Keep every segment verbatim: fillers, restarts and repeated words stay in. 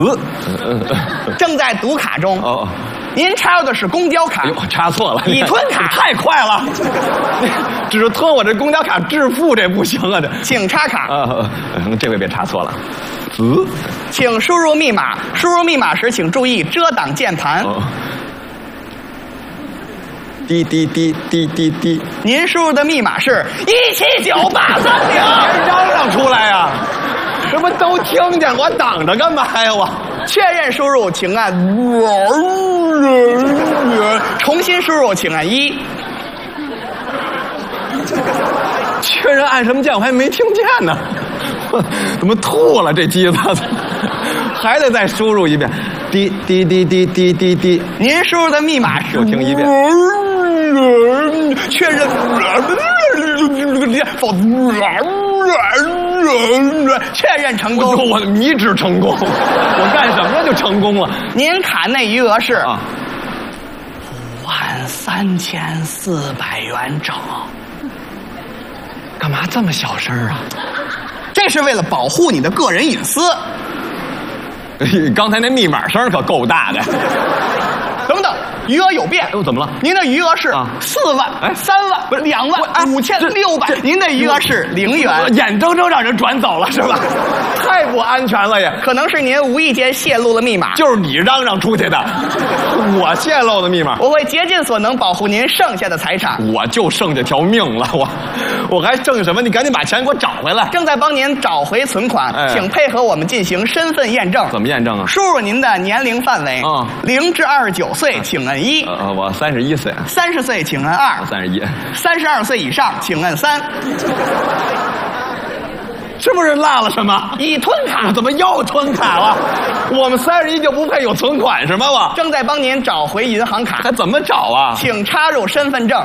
呃，正在读卡中。 哦， 您插入的是公交卡。 哎呦，插错了， 已吞卡太快了，只是吞我这公交卡致富，这不行啊！这， 请插卡。 啊，这回别插错了。嗯， 请输入密码。输入密码时，请注意遮挡键盘。 哦，滴滴滴滴滴滴。 您输入的密码是一七九八三零。 别嚷嚷出来呀！这不都听见？我挡着干嘛呀？我确认输入，请按重新输入，请按一。 确认按什么键？我还没听见呢。怎么吐了这机子？还得再输入一遍。滴滴滴滴滴滴滴。 您输入的密码是？ 又听一遍。 确认。否。确认成功。 我迷之成功，我干什么就成功了？ 您卡内余额是啊， 五万三千四百元整。 干嘛这么小声啊？ 这是为了保护你的个人隐私。 刚才那密码声可够大的。 等等，余额有变。 又怎么了？ 您的余额是四万、 哎， 三万、不是两万、五千六百。您的余额是零元， 眼睁睁让人转走了是吧？太不安全了也。 可能是您无意间泄露了密码。 就是你嚷嚷出去的，我泄露的密码。 我会竭尽所能保护您剩下的财产。 我就剩下条命了，我我还剩什么？你赶紧把钱给我找回来。 正在帮您找回存款， 哎、 请配合我们进行身份验证。 怎么验证啊？ 输入您的年龄范围。 啊， 零至二十九岁，请按一。 呃，我三十一岁。 三十岁，请按二。 我三十一。 三十二岁以上，请按三。 是不是落了什么？ 已吞卡。 怎么又吞卡了？我们三十一就不配有存款是吗？我正在帮您找回银行卡。 还怎么找啊？ 请插入身份证。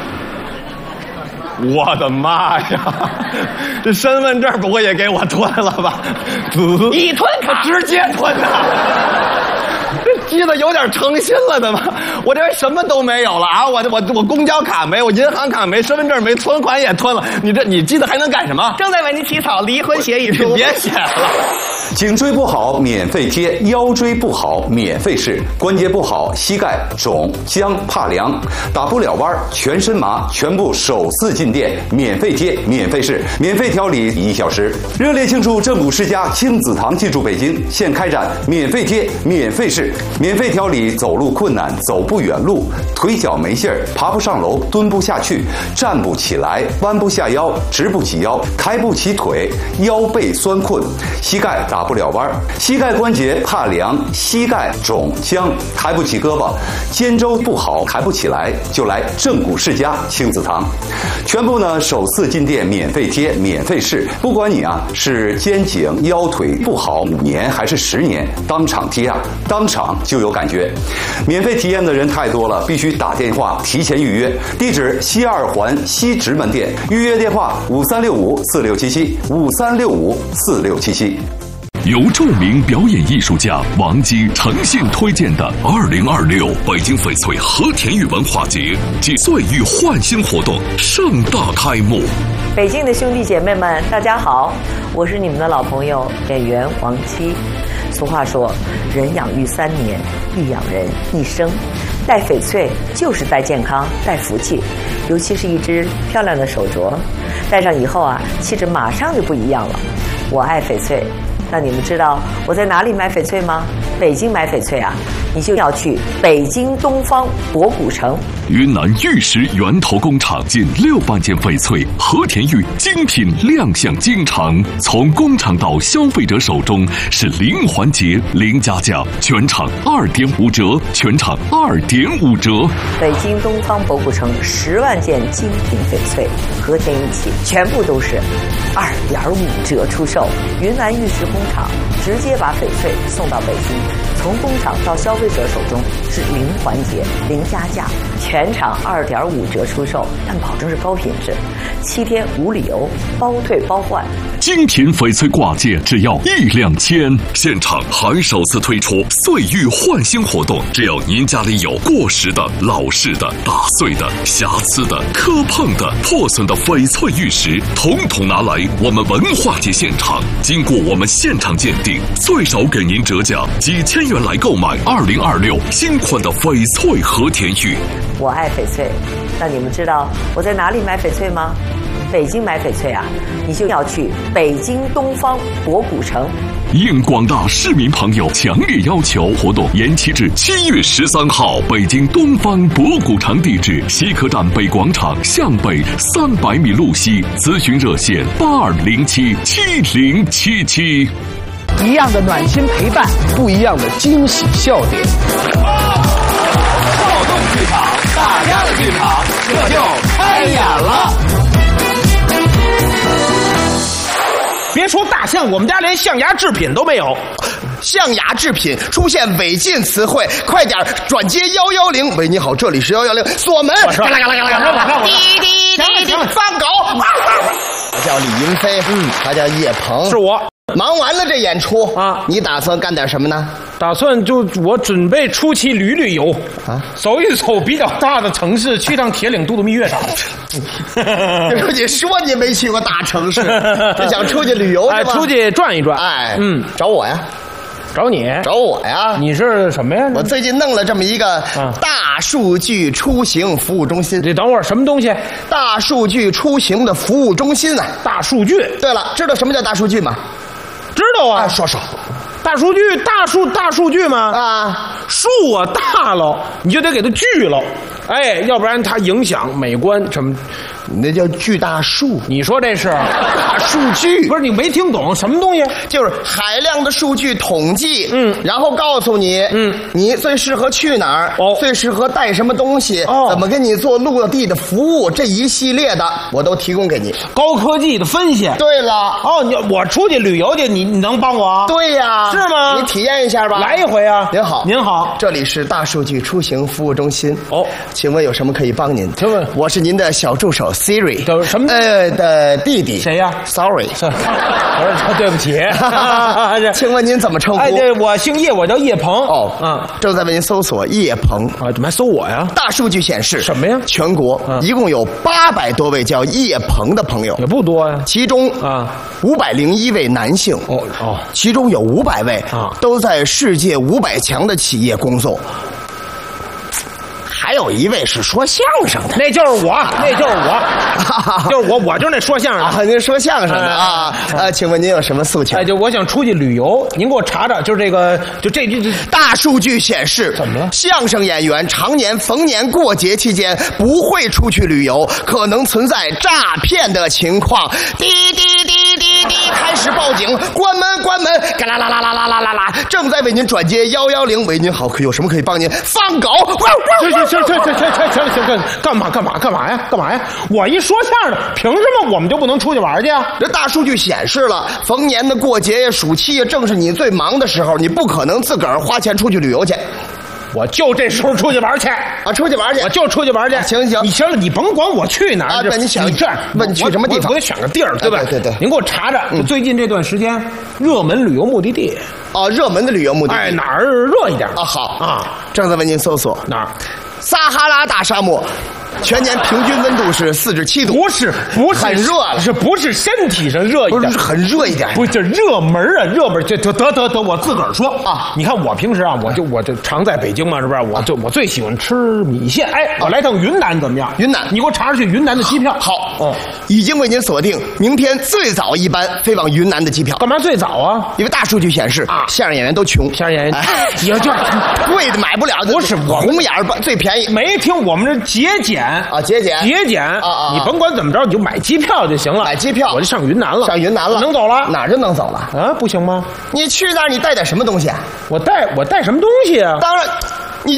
我的妈呀！这身份证不会也给我吞了吧？ 已吞卡， 直接吞的。这机子有点诚心了的吗？我这什么都没有了啊！我我我公交卡没，我银行卡没，身份证没，存款也吞了。你这你机子还能干什么？ 正在为您起草离婚协议书。 别写了。 颈椎不好免费贴，腰椎不好免费试，关节不好膝盖肿僵怕凉打不了弯全身麻，全部首次进店免费贴免费试免费调理一小时。热烈庆祝正骨世家亲子堂进驻北京，现开展免费贴免费试免费调理走路困难走不远路腿脚没劲儿爬不上楼蹲不下去站不起来弯不下腰直不起腰抬不起腿腰背酸困膝盖打不了弯膝盖关节怕凉膝盖肿僵抬不起胳膊肩周不好抬不起来就来正骨世家亲子堂，全部呢首次进店免费贴免费试，不管你啊是肩颈腰腿不好五年还是十年，当场贴啊当场就有感觉。免费体验的人太多了，必须打电话提前预约。地址西二环西直门店，预约电话五三六五四六七七五三六五四六七七。 由著名表演艺术家王姬诚信推荐的二零二六北京翡翠和田玉文化节及岁玉焕新活动盛大开幕。 北京的兄弟姐妹们，大家好，我是你们的老朋友演员王姬。俗话说，人养育三年，育养人一生。戴翡翠就是戴健康，戴福气，尤其是一只漂亮的手镯，戴上以后啊，气质马上就不一样了。我爱翡翠。那你们知道我在哪里买翡翠吗？北京买翡翠啊，你就要去北京东方博古城。 云南玉石源头工厂近六万件翡翠和田玉精品亮相京城，从工厂到消费者手中是零环节零加价，全场二点五折，全场二点五折。 北京东方博古城十万件精品翡翠和田玉器，全部都是二点五折出售。云南玉石工厂直接把翡翠送到北京，从工厂到消费费者手中是零环节、零加价，全场二点五折出售，但保证是高品质，七天无理由，包退包换。 精品翡翠挂件只要一两千，现场还首次推出岁玉换新活动，只要您家里有过时的、老式的、打碎的、瑕疵的、磕碰的、破损的翡翠玉石，统统拿来我们文化节现场，经过我们现场鉴定，最少给您折价几千元来购买二零二六新款的翡翠和田玉。 我爱翡翠，那你们知道我在哪里买翡翠吗？北京买翡翠啊，你就要去北京东方博古城。 应广大市民朋友强烈要求，活动延期至七月十三号。北京东方博古城地址：西客站北广场向北三百米路西。咨询热线：八二零七七零七七。 一样的暖心陪伴，不一样的惊喜笑点。 跳动剧场，大家的剧场，这就开演了。 别说大象，我们家连象牙制品都没有。 象牙制品出现违禁词汇，快点转接幺幺零。喂，你好，这里是幺幺零，锁门。 我说，嘎啦嘎啦嘎啦嘎啦， 滴滴滴滴，放狗。他叫李云飞，嗯，他叫叶鹏， 是我。 忙完了这演出啊，你打算干点什么呢？ 打算就我准备出去旅旅游啊，走一走比较大的城市，去趟铁岭度度蜜月啥的。 你说你没去过大城市，就想出去旅游哎，出去转一转。 哎， 嗯， 找我呀。 找你？ 找我呀？ 你是什么呀？ 我最近弄了这么一个大数据出行服务中心。 你等会儿，什么东西？ 大数据出行的服务中心啊！ 大数据。 对了，知道什么叫大数据吗？ 知道啊， 啊说说。 大数据，大数大数据吗？ 啊， 树啊大了，你就得给它锯了，哎，要不然它影响美观什么。 那叫巨大数， 你说这是大数据？ 不是你没听懂什么东西？ 就是海量的数据统计，嗯，然后告诉你，嗯，你最适合去哪儿，哦，最适合带什么东西，哦，怎么给你做落地的服务，这一系列的我都提供给你， 高科技的分析。 对了， 哦，你我出去旅游去，你你能帮我？ 对呀， 是吗？ 你体验一下吧， 来一回啊！ 您好， 您好， 这里是大数据出行服务中心。哦，请问有什么可以帮您？ 请问， 我是您的小助手。Siri 的什么？ 呃的弟弟。 谁呀 ？Sorry， 我说对不起。 请问您怎么称呼？ 哎，对，我姓叶，我叫叶鹏。 哦，嗯，正在为您搜索叶鹏啊，怎么还搜我呀？ 大数据显示， 什么呀？ 全国一共有八百多位叫叶鹏的朋友， 也不多呀。 其中啊， 五百零一位男性。哦哦，其中有五百位啊，都在世界五百强的企业工作。还有一位是说相声的， 那就是我，那就是我，就是我，我就是那说相声的。 啊，您说相声的啊？呃，请问您有什么诉求？ 哎，就我想出去旅游，您给我查查，就是这个，就这这大数据显示， 怎么了？ 相声演员常年逢年过节期间不会出去旅游，可能存在诈骗的情况。滴滴滴滴滴，开始报警，关门关门，嘎啦啦啦啦啦啦啦啦，正在为您转接幺幺零。喂，您好，可有什么可以帮您？放狗！ 行行行行行行行行行行，干嘛干嘛干嘛呀？干嘛呀？我一说相声的，凭什么我们就不能出去玩去啊？ 这大数据显示了，逢年的过节呀、暑期呀，正是你最忙的时候，你不可能自个儿花钱出去旅游去。 我就这时候出去玩去啊！出去玩去， 我就出去玩去。 啊、行行， 你行了，你甭管我去哪儿啊。那你想你这样问去什么地方？ 我得选个地儿，对吧？ 对对对。 您给我查查，就最近这段时间热门旅游目的地。 哦，热门的旅游目的地， 哎，哪儿热一点啊？好啊， 正在为您搜索哪儿？ 撒哈拉大沙漠。全年平均温度是四十七度， 不是不是很热了， 是不是身体上热一点？ 不是很热一点， 不是这热门啊，热门这得得得得，我自个儿说啊！你看我平时啊，我就我就常在北京嘛，是不是？我就我最喜欢吃米线，哎，我来趟云南怎么样？ 云南， 你给我查查去云南的机票。 好，哦，已经为您锁定明天最早一班飞往云南的机票。 干嘛最早啊？ 因为大数据显示啊，相声演员都穷， 相声演员也就贵的买不了， 不是我红眼儿最便宜。 没听我们这节俭啊，节俭。 节俭啊！你甭管怎么着，你就买机票就行了。 买机票， 我就上云南了。 上云南了， 能走了？ 哪儿就能走了？ 啊，不行吗？ 你去那儿，你带点什么东西啊？ 我带我带什么东西啊？ 当然，你就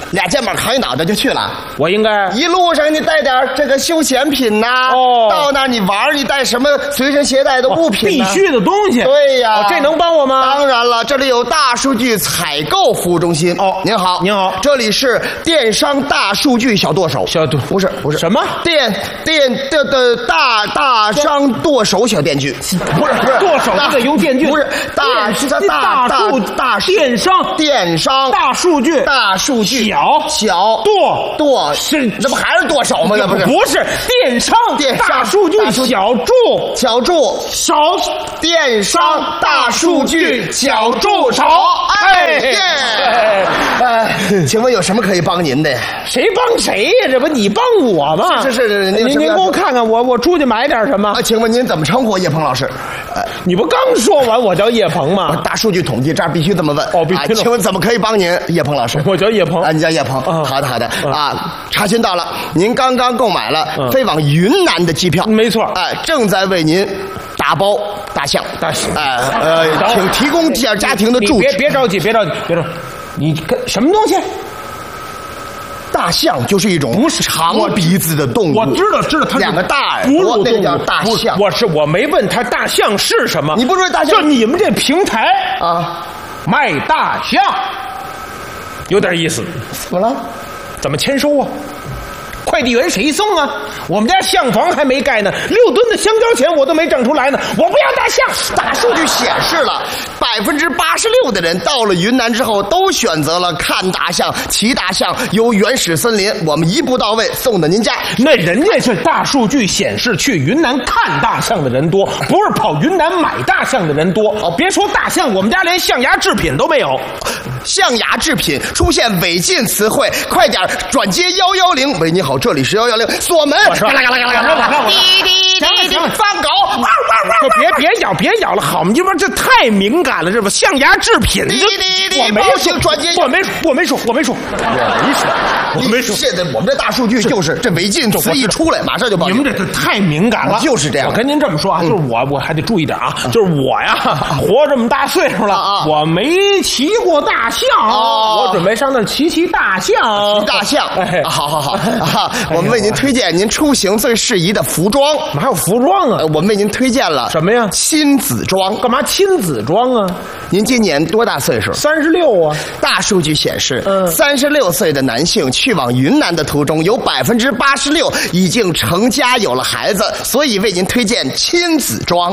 俩肩膀扛一脑袋就去了。 我应该一路上你带点这个休闲品呐、 哦到那儿你玩你带什么随身携带的物品、 必须的东西。 对呀、 哦，这能帮我吗？ 当然了，这里有大数据采购服务中心。 哦您好， 您好， 这里是电商大数据小剁手。 小剁不是不是什么电电的的大大商剁手小电锯，不是不是剁手就得用电锯， 不是大是大大大大电商电商大数据大数据小小剁剁是这不还是剁手吗？那不是不是电商电商大数据大数据小助小助手电商大数据小助手。哎耶！哎，请问有什么可以帮您的？ 谁帮谁呀？这不你帮我吗？ 是是是， 您您给我看看，我我出去买点什么啊？请问您怎么称呼叶鹏老师？呃， 你不刚说完我叫叶鹏吗？ 大数据统计这儿必须这么问。 哦，必须、 啊。请问怎么可以帮您，叶鹏老师？ 我叫叶鹏啊，你叫叶鹏。 啊、 好的好的、 啊、 啊，查询到了，您刚刚购买了飞往云南的机票。 没错。 哎、呃，正在为您打包大象。 大象。 哎呃，呃请提供家家庭的住址。 别别着急，别着急，别着急。你跟什么东西？ 大象就是一种不是长鼻子的动物。 我知道，知道，它两个大耳朵， 那个叫大象。 我是我没问他大象是什么， 你不知道大象？ 就你们这平台啊， 卖大象，有点意思。 怎么了？ 怎么签收啊？快递员谁送啊？我们家象房还没盖呢，六吨的香蕉钱我都没挣出来呢，我不要大象。 大数据显示了，百分之八十六的人到了云南之后，都选择了看大象、骑大象、游原始森林。我们一步到位，送到您家。 那人家是大数据显示，去云南看大象的人多，不是跑云南买大象的人多。哦，别说大象，我们家连象牙制品都没有。 象牙制品出现违禁词汇，快点转接幺幺零。喂，你好，这里是幺幺零，锁门。 我说， 滴滴滴滴，放狗！ 别别咬，别咬了，好吗？你说这太敏感了，这不象牙制品，这我没说， 转接， 我没说，我没说，我没说，我没说，我没说。 现在我们这大数据就是这违禁词一出来，马上就报警。 你们这这太敏感了， 就是这样。 我跟您这么说啊，就是我我还得注意点啊，就是我呀，活这么大岁数了，我没骑过大象，我准备上那儿骑骑大象。 骑大象，好好好啊！我们为您推荐您出行最适宜的服装。 还有服装啊？ 我们为您推荐了什么呀？ 亲子装。 干嘛亲子装啊？ 您今年多大岁数？ 三十六啊。 大数据显示， 嗯， 三十六岁的男性去往云南的途中，有百分之八十六已经成家有了孩子，所以为您推荐亲子装。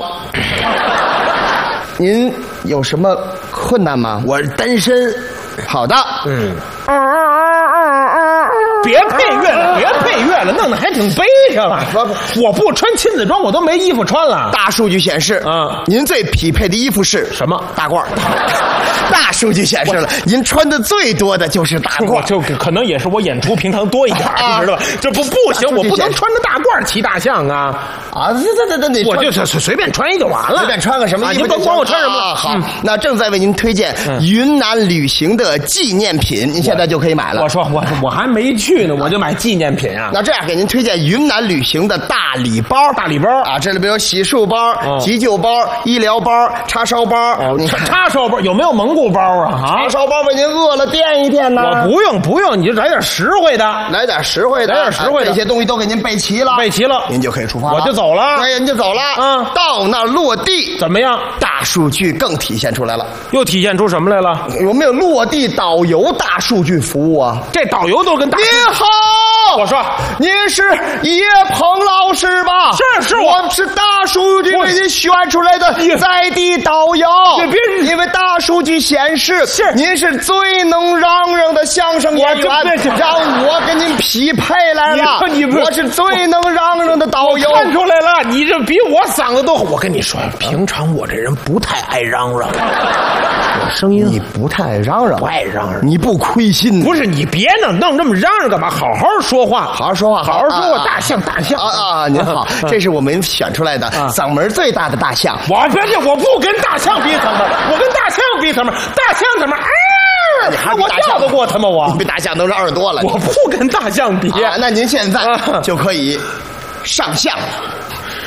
您有什么困难吗？ 我是单身。 好的， 嗯。别配乐了，别配乐了，弄得还挺悲伤了。我不穿亲子装，我都没衣服穿了。 大数据显示， 啊， 您最匹配的衣服是什么？ 大褂。大数据显示了，您穿的最多的就是大褂。 就可能也是我演出平常多一点，你知道吧？这不不行，我不能穿着大褂骑大象啊！ 啊，这这这这， 我就随随便穿一就完了， 随便穿个什么衣服， 你甭管我穿什么。 好，那正在为您推荐云南旅行的纪念品，您现在就可以买了。 我说我我还没去呢，我就买纪念品啊。 那这样给您推荐云南旅行的大礼包， 大礼包啊，这里边有洗漱包、急救包、医疗包、叉烧包。 叉叉烧包有没有蒙古包啊？啊， 叉烧包为您饿了垫一垫呢。 我不用不用，你就来点实惠的， 来点实惠的， 来点实惠的， 这些东西都给您备齐了， 备齐了， 您就可以出发了。 我就走了， 哎，您就走了。 嗯， 到那落地怎么样？ 大数据更体现出来了， 又体现出什么来了？ 有没有落地导游大数据服务啊？ 这导游都跟大。 您好， 我说您是叶鹏老师吧？ 是是， 我是大数据为您选出来的在地导游。 别， 因为大数据显示， 是您是最能嚷嚷的相声演员，让我给您匹配来了。 你我是最能嚷嚷的导游。 看出来了，你这比我嗓子都好。我跟你说，平常我这人不太爱嚷嚷，我声音你不太爱嚷嚷， 不爱嚷嚷， 你不亏心。 不是你别弄弄这么嚷嚷干嘛？好好说话， 好好说话， 好好说话。大象，大象啊啊！您好，这是我们选出来的嗓门最大的大象。 我别介，我不跟大象比嗓门，我跟大象比嗓门，大象怎么？哎， 你还我叫得过他吗？我你比大象都是耳朵了。 我不跟大象比。 那您现在就可以上象了。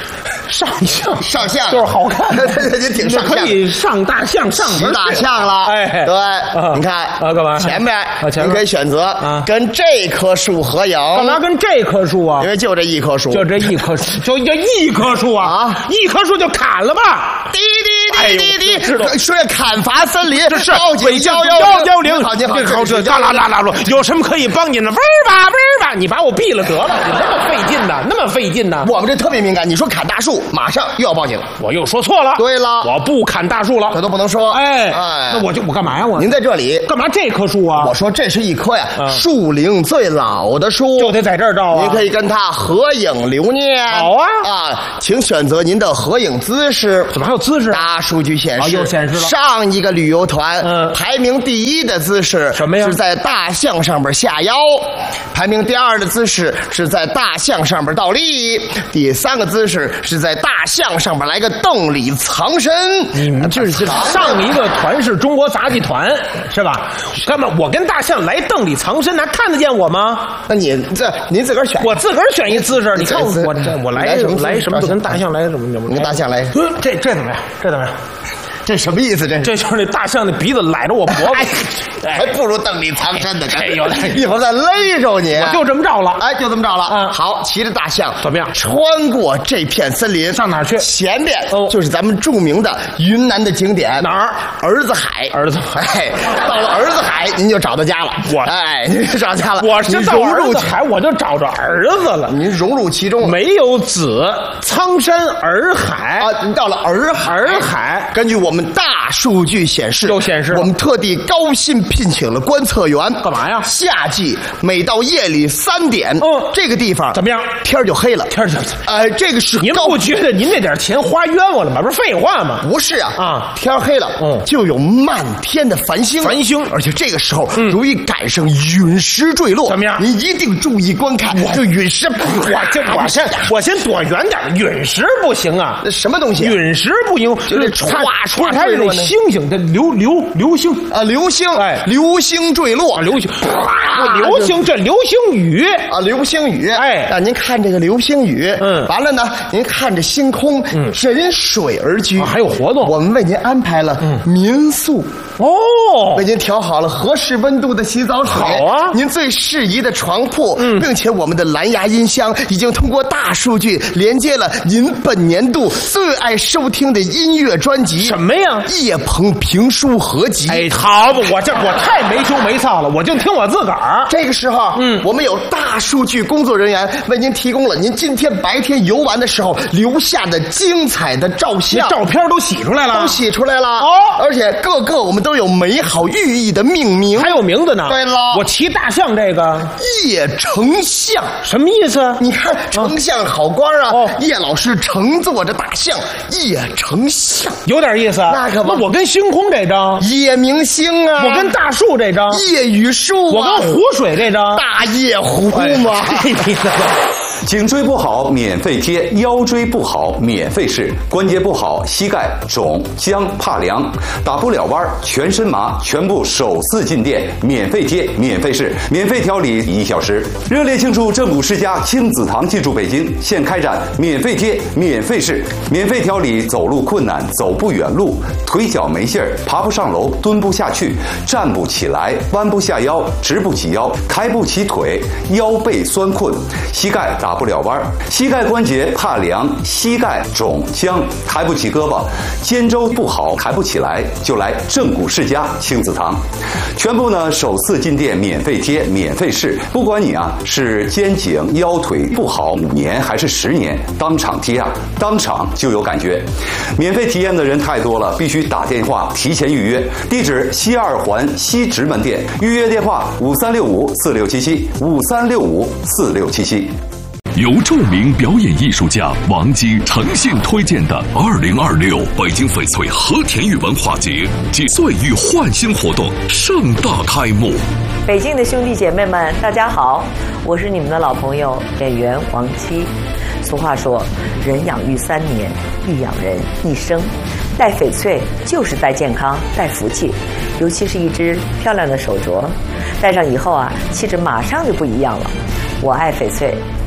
上相上相就是好看， 你挺上相， 可以上大象上骑大象了。 哎， 对， 啊你看啊，干嘛？ 前面啊，前面你可以选择啊跟这棵树合影。 干嘛跟这棵树啊？ 因为就这一棵树， 就这一棵树，就这一棵树啊！ 啊， 一棵树就砍了吧！ 滴滴滴滴滴， 知道说砍伐森林， 这是报警北京幺幺幺零， 好，您好， 好，这啦啦啦啦啦，有什么可以帮您的？嗡吧嗡吧，你把我毙了得了，你那么费劲呢，那么费劲呢？ 我们这特别敏感，你说砍大树，马上又要报警。 我又说错了。 对了， 我不砍大树了， 这都不能说。 哎哎， 那我就我干嘛呀？我您在这里干嘛这棵树啊？ 我说这是一棵呀， 嗯树龄最老的树， 就得在这儿照啊。 您可以跟它合影留念。 好啊啊，请选择您的合影姿势。 怎么还有姿势？ 大数据显示， 啊又显示了上一个旅游团， 嗯排名第一的姿势什么呀是在大象上边下腰，排名第二的姿势是在大象上边倒立，第三个姿势是在大象上边来个洞里藏身。 你们这是上一个团是中国杂技团是吧？干嘛？我跟大象来洞里藏身，还看得见我吗？ 那你这您自个儿选， 我自个儿选一姿势，你看我我这我来来什么姿势来什么跟大象来什么什么？ 你跟大象来， 呃这这怎么样？这怎么样？ 这什么意思？这是这就是那大象的鼻子揽着我脖子， 还不如洞里藏身呢， 这有点一会儿再勒着你。 我就这么着了。 哎，就这么着了。 嗯好，骑着大象怎么样穿过这片森林， 上哪儿去前面哦就是咱们著名的云南的景点哪儿？ 儿子海。 儿子海哎，到了儿子海，您就找到家了。 我哎，您就找家了。 我是到您融入其， 儿子海，我就找着儿子了。 您融入其中了。 没有子，苍山洱海啊，您到了洱海。 洱海根据我们大数据显示， 又显示了我们特地高薪聘请了观测员， 干嘛呀夏季每到夜里三点， 嗯这个地方怎么样？ 天儿就黑了。 天儿就呃，这个是您高不觉得您那点钱花冤枉了吗？不是废话吗？ 不是啊啊天儿黑了， 嗯就有漫天的繁星， 繁星而且这个时候容易赶上陨石坠落， 怎么样你一定注意观看，就陨石， 我这我先我先躲远点儿，陨石不行啊。 那什么东西啊？ 陨石不行， 就这它唰唰它是那坠落那星星，这流流流星啊，流星， 哎流星坠落， 啊，流星，不流星这流星雨， 啊，流星雨， 哎让您看这个流星雨， 嗯完了呢，您看着星空，嗯，枕水而居， 啊还有活动我们为您安排了民宿， 哦为您调好了合适温度的洗澡水， 好啊您最适宜的床铺，嗯，并且我们的蓝牙音箱已经通过大数据连接了您本年度最爱收听的音乐专辑， 什么呀？ 叶鹏评书合集， 哎，好吧，我这我太没羞没臊了，我就听我自个儿。 这个时候，嗯，我们有大数据工作人员为您提供了您今天白天游玩的时候留下的精彩的照相， 照片都洗出来了， 都洗出来了哦而且各个我们都有美好寓意的命名。 还有名字呢。 对了我骑大象这个叶丞相， 什么意思？ 你看丞相好官啊， 哦叶老师乘坐着大象，叶丞相， 有点意思。 那可不我跟星空这张， 叶明星啊， 我跟大树这张， 叶雨树我啊， 跟湖水这张， 大叶湖嘛。 哎你这个颈椎不好免费贴，腰椎不好免费试，关节不好膝盖肿僵怕凉，打不了弯全身麻，全部首次进店免费贴免费试，免费调理一小时。热烈庆祝正骨世家亲子堂进驻北京，现开展免费贴免费试，免费调理走路困难、走不远路、腿脚没劲儿、爬不上楼、蹲不下去、站不起来、弯不下腰、直不起腰、抬不起腿、腰背酸困、膝盖打不了弯，膝盖关节怕凉、膝盖肿僵、抬不起胳膊、肩周不好、抬不起来，就来正骨世家亲子堂。全部呢首次进店免费贴免费试，不管你啊是肩颈腰腿不好五年还是十年，当场贴啊，当场就有感觉。免费体验的人太多了，必须打电话提前预约。地址西二环西直门店，预约电话五三六五四六七七五三六五四六七七。 由著名表演艺术家王姬诚信推荐的二零二六北京翡翠和田玉文化节暨岁玉焕新活动盛大开幕。 北京的兄弟姐妹们，大家好，我是你们的老朋友演员王姬。俗话说，人养育三年，必养人一生。戴翡翠就是戴健康、戴福气，尤其是一只漂亮的手镯，戴上以后啊，气质马上就不一样了。我爱翡翠，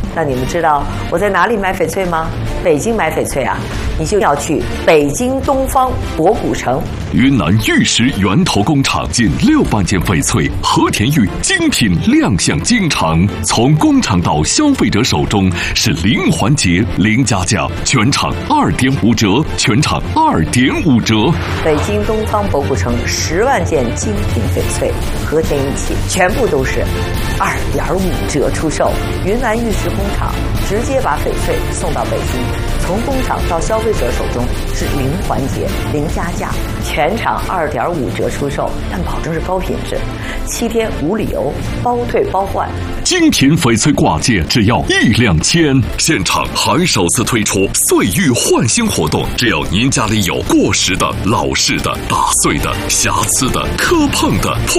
那你们知道我在哪里买翡翠吗？北京买翡翠啊，你就要去北京东方博古城。 云南玉石源头工厂近六万件翡翠，和田玉精品亮相京城，从工厂到消费者手中是零环节、零加价，全场二点五折，全场二点五折。 北京东方博古城十万件精品翡翠，和田一起，全部都是二点五折出售。云南玉石工厂直接把翡翠送到北京，从工厂到消费者手中是零环节、零加价，全场二点五折出售，但保证是高品质，七天无理由，包退包换。 精品翡翠挂件只要一两千，现场还首次推出岁玉换新活动，只要您家里有过时的、老式的、打碎的、瑕疵的、磕碰的、破